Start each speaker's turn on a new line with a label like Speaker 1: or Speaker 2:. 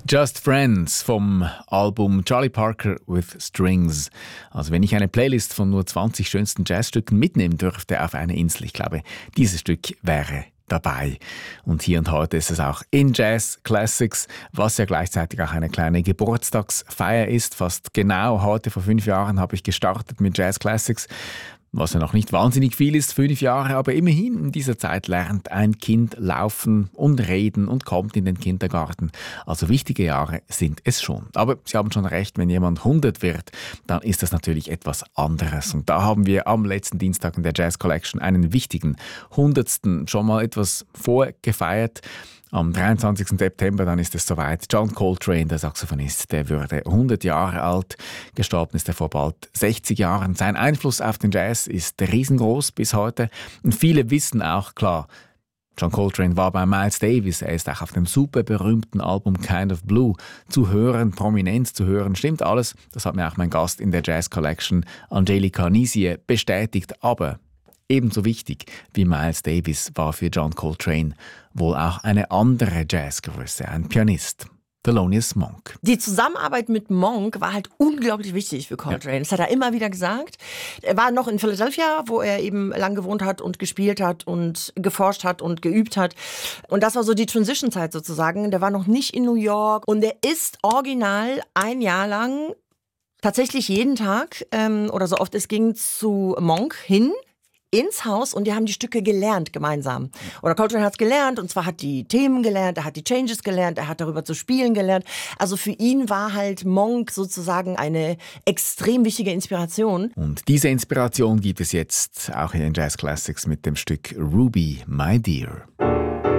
Speaker 1: Just Friends vom Album Charlie Parker with Strings. Also wenn ich eine Playlist von nur 20 schönsten Jazzstücken mitnehmen dürfte auf eine Insel, ich glaube, dieses Stück wäre dabei. Und hier und heute ist es auch in Jazz Classics, was ja gleichzeitig auch eine kleine Geburtstagsfeier ist. Fast genau heute vor 5 Jahren habe ich gestartet mit Jazz Classics. Was ja noch nicht wahnsinnig viel ist, 5 Jahre, aber immerhin in dieser Zeit lernt ein Kind laufen und reden und kommt in den Kindergarten. Also wichtige Jahre sind es schon. Aber Sie haben schon recht, wenn jemand 100 wird, dann ist das natürlich etwas anderes. Und da haben wir am letzten Dienstag in der Jazz Collection einen wichtigen 100. schon mal etwas vorgefeiert. Am 23. September dann ist es soweit. John Coltrane, der Saxophonist, der würde 100 Jahre alt. Gestorben ist er vor bald 60 Jahren. Sein Einfluss auf den Jazz ist riesengroß bis heute. Und viele wissen auch, klar, John Coltrane war bei Miles Davis. Er ist auch auf dem super berühmten Album Kind of Blue zu hören, prominent zu hören. Stimmt alles. Das hat mir auch mein Gast in der Jazz Collection, Angelika Nisie, bestätigt. Aber ebenso wichtig wie Miles Davis war für John Coltrane wohl auch eine andere Jazzgröße, ein Pianist, Thelonious Monk.
Speaker 2: Die Zusammenarbeit mit Monk war halt unglaublich wichtig für Coltrane. Das hat er immer wieder gesagt. Er war noch in Philadelphia, wo er eben lang gewohnt hat und gespielt hat und geforscht hat und geübt hat. Und das war so die Transition-Zeit sozusagen. Der war noch nicht in New York und er ist original 1 Jahr lang tatsächlich jeden Tag oder so oft es ging zu Monk hin, ins Haus, und die haben die Stücke gelernt gemeinsam. Oder Coltrane hat es gelernt, und zwar hat die Themen gelernt, er hat die Changes gelernt, er hat darüber zu spielen gelernt. Also für ihn war halt Monk sozusagen eine extrem wichtige Inspiration.
Speaker 1: Und diese Inspiration gibt es jetzt auch in den Jazz Classics mit dem Stück Ruby, My Dear.